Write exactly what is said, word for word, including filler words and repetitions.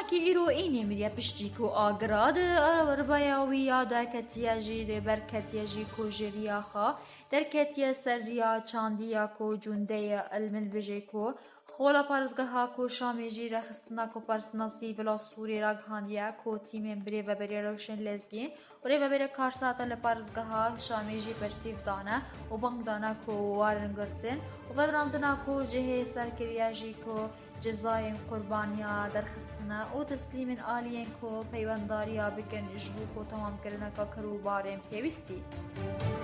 کی ایرو اینی مریا پشتی کو آگراد ربایاوی یادا کتیا جی برکتیا جی کو جریا خا در کتیا سریا چاندیا کو جونده المن بجی کو خولا پارزگاه کو شامی جی رخصتنا کو پارسناسی بلا سوری راگهاندیا کو تیم بری و بری روشن لزگین و ری و بری کارساتا لپارزگاه شامی جی پرسیف دانا و بانگ دانا کو وارنگرتن و بدراندنا کو جهه سرکریا جی کو جزای قربانیا درخستنا و تسلیم آلین کو پیونداریا بکن جبو کو تمام کرنا کا کرو بارم پیوستی